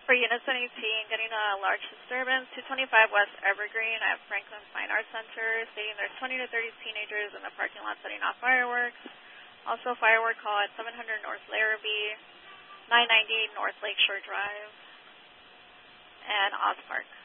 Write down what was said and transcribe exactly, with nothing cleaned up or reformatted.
For Unit seventeen, getting a large disturbance, two twenty-five West Evergreen at Franklin Fine Arts Center, stating there's twenty to thirty teenagers in the parking lot setting off fireworks. Also, firework call at seven hundred North Larrabee, nine ninety North Lakeshore Drive, and Oz Park.